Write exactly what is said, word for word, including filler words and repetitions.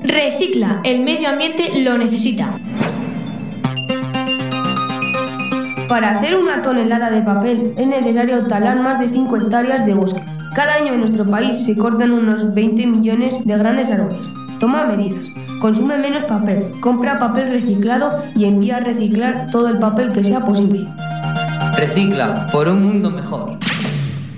Recicla, el medio ambiente lo necesita. Para hacer una tonelada de papel es necesario talar más de cinco hectáreas de bosque. Cada año en nuestro país se cortan unos veinte millones de grandes árboles. Toma medidas. Consume menos papel, compra papel reciclado y envía a reciclar todo el papel que sea posible. Recicla por un mundo mejor.